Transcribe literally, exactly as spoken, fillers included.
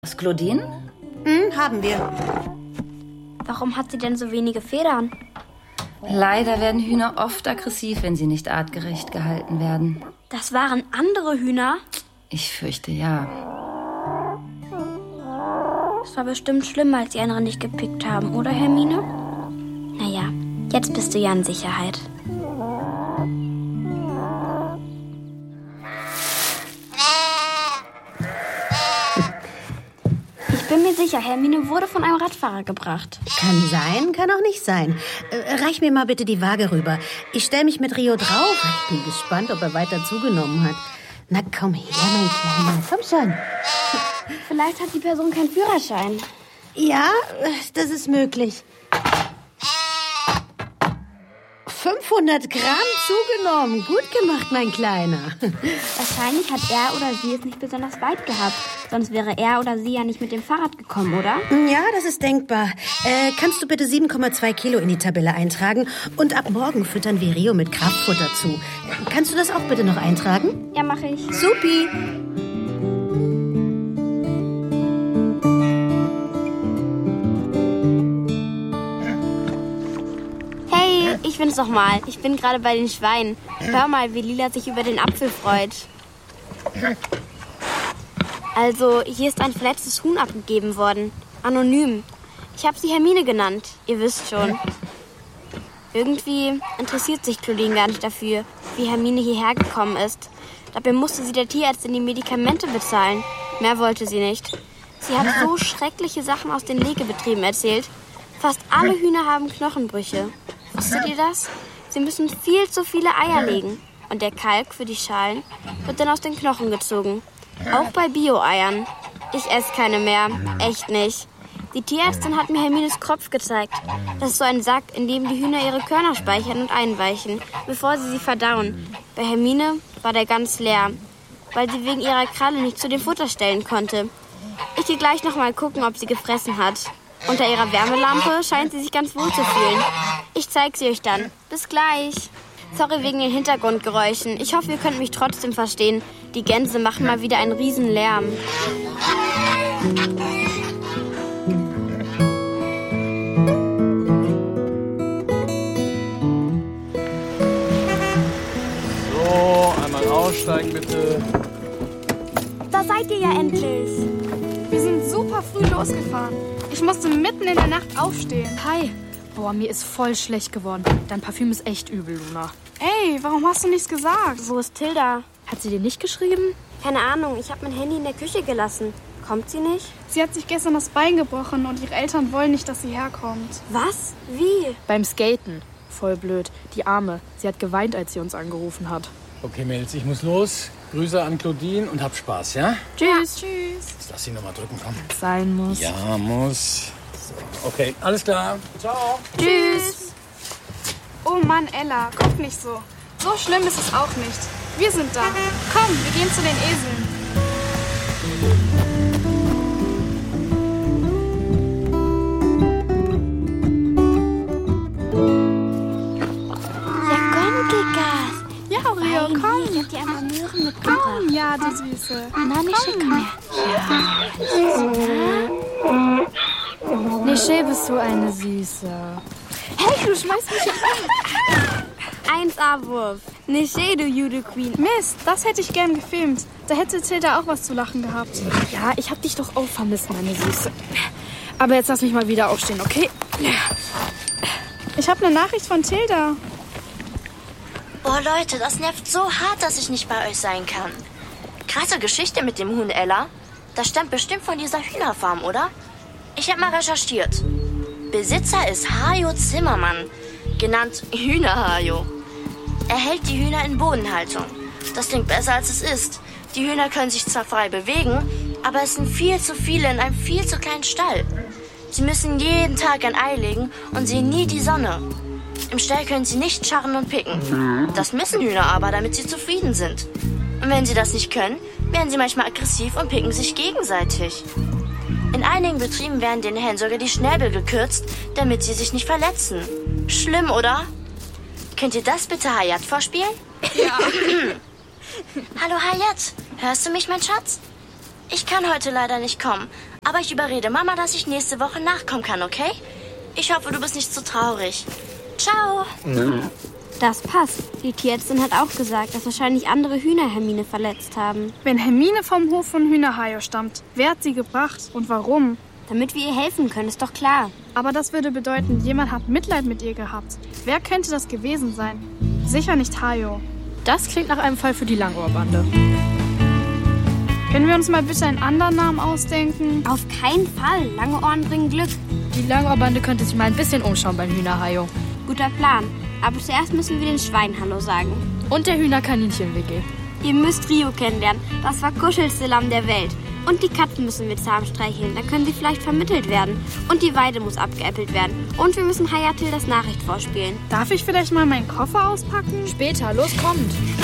Was, Claudine? Hm, haben wir. Warum hat sie denn so wenige Federn? Leider werden Hühner oft aggressiv, wenn sie nicht artgerecht gehalten werden. Das waren andere Hühner? Ich fürchte, ja. Es war bestimmt schlimm, als die anderen dich gepickt haben, oder, Hermine? Naja, jetzt bist du ja in Sicherheit. Ich bin mir sicher, Hermine wurde von einem Radfahrer gebracht. Kann sein, kann auch nicht sein. Äh, reich mir mal bitte die Waage rüber. Ich stelle mich mit Rio drauf. Ich bin gespannt, ob er weiter zugenommen hat. Na komm her, mein Kleiner. Komm schon. Vielleicht hat die Person keinen Führerschein. Ja, das ist möglich. fünfhundert Gramm zugenommen. Gut gemacht, mein Kleiner. Wahrscheinlich hat er oder sie es nicht besonders weit gehabt. Sonst wäre er oder sie ja nicht mit dem Fahrrad gekommen, oder? Ja, das ist denkbar. Äh, kannst du bitte sieben Komma zwei Kilo in die Tabelle eintragen? Und ab morgen füttern wir Rio mit Kraftfutter zu. Äh, kannst du das auch bitte noch eintragen? Ja, mache ich. Supi. Ich bin's doch mal. Ich bin gerade bei den Schweinen. Hör mal, wie Lila sich über den Apfel freut. Also, hier ist ein verletztes Huhn abgegeben worden. Anonym. Ich habe sie Hermine genannt. Ihr wisst schon. Irgendwie interessiert sich Claudine gar nicht dafür, wie Hermine hierher gekommen ist. Dabei musste sie der Tierärztin die Medikamente bezahlen. Mehr wollte sie nicht. Sie hat so schreckliche Sachen aus den Legebetrieben erzählt. Fast alle Hühner haben Knochenbrüche. Wusstet ihr das? Sie müssen viel zu viele Eier legen. Und der Kalk für die Schalen wird dann aus den Knochen gezogen. Auch bei Bio-Eiern. Ich esse keine mehr. Echt nicht. Die Tierärztin hat mir Hermines Kropf gezeigt. Das ist so ein Sack, in dem die Hühner ihre Körner speichern und einweichen, bevor sie sie verdauen. Bei Hermine war der ganz leer, weil sie wegen ihrer Kralle nicht zu den Futterstellen konnte. Ich gehe gleich noch mal gucken, ob sie gefressen hat. Unter ihrer Wärmelampe scheint sie sich ganz wohl zu fühlen. Ich zeige sie euch dann. Bis gleich. Sorry wegen den Hintergrundgeräuschen. Ich hoffe, ihr könnt mich trotzdem verstehen. Die Gänse machen mal wieder einen riesen Lärm. So, einmal aussteigen bitte. Da seid ihr ja endlich. Wir sind super früh losgefahren. Ich musste mitten in der Nacht aufstehen. Hi. Boah, mir ist voll schlecht geworden. Dein Parfüm ist echt übel, Luna. Ey, warum hast du nichts gesagt? Wo ist Tilda? Hat sie dir nicht geschrieben? Keine Ahnung, ich habe mein Handy in der Küche gelassen. Kommt sie nicht? Sie hat sich gestern das Bein gebrochen und ihre Eltern wollen nicht, dass sie herkommt. Was? Wie? Beim Skaten. Voll blöd. Die Arme. Sie hat geweint, als sie uns angerufen hat. Okay, Mädels, ich muss los. Grüße an Claudine und hab Spaß, ja? Tschüss. Ja, tschüss. Jetzt lass sie nochmal drücken, komm. Sein muss. Ja, muss. So, okay, alles klar. Ciao. Tschüss. Oh Mann, Ella, guck nicht so. So schlimm ist es auch nicht. Wir sind da. Komm, wir gehen zu den Eseln. Ja, komm, Kikas. Ja, Rio, komm. Ich hab dir einmal Möhren mitgebracht. Komm, ja, du Süße. Na, Nische, komm her. Nische, bist du eine Süße. Hey, du schmeißt mich an. eins A-Wurf. Nische, du Jude Queen. Mist, das hätte ich gern gefilmt. Da hätte Tilda auch was zu lachen gehabt. Ja, ich hab dich doch auch vermisst, meine Süße. Aber jetzt lass mich mal wieder aufstehen, okay? Ich habe eine Nachricht von Tilda. Oh Leute, das nervt so hart, dass ich nicht bei euch sein kann. Krasse Geschichte mit dem Huhn, Ella. Das stammt bestimmt von dieser Hühnerfarm, oder? Ich habe mal recherchiert. Besitzer ist Hajo Zimmermann, genannt Hühnerhajo. Er hält die Hühner in Bodenhaltung. Das klingt besser, als es ist. Die Hühner können sich zwar frei bewegen, aber es sind viel zu viele in einem viel zu kleinen Stall. Sie müssen jeden Tag ein Ei legen und sehen nie die Sonne. Im Stall können sie nicht scharren und picken. Das müssen Hühner aber, damit sie zufrieden sind. Und wenn sie das nicht können, werden sie manchmal aggressiv und picken sich gegenseitig. In einigen Betrieben werden den Hennen sogar die Schnäbel gekürzt, damit sie sich nicht verletzen. Schlimm, oder? Könnt ihr das bitte Hayat vorspielen? Ja. Hallo Hayat, hörst du mich, mein Schatz? Ich kann heute leider nicht kommen, Aber ich überrede Mama, dass ich nächste Woche nachkommen kann, okay? Ich hoffe, du bist nicht zu traurig. Ciao. Das passt. Die Tierärztin hat auch gesagt, dass wahrscheinlich andere Hühner Hermine verletzt haben. Wenn Hermine vom Hof von Hühnerhajo stammt, wer hat sie gebracht und warum? Damit wir ihr helfen können, ist doch klar. Aber das würde bedeuten, jemand hat Mitleid mit ihr gehabt. Wer könnte das gewesen sein? Sicher nicht Hajo. Das klingt nach einem Fall für die Langohrbande. Können wir uns mal bitte einen anderen Namen ausdenken? Auf keinen Fall. Lange Ohren bringen Glück. Die Langohrbande könnte sich mal ein bisschen umschauen beim Hühnerhajo. Guter Plan. Aber zuerst müssen wir den Schweinen Hallo sagen. Und der Hühnerkaninchen-W G. Ihr müsst Rio kennenlernen. Das verkuschelste Lamm der Welt. Und die Katzen müssen wir zahm streicheln. Dann können sie vielleicht vermittelt werden. Und die Weide muss abgeäppelt werden. Und wir müssen Hayatil das Nachricht vorspielen. Darf ich vielleicht mal meinen Koffer auspacken? Später, los, kommt.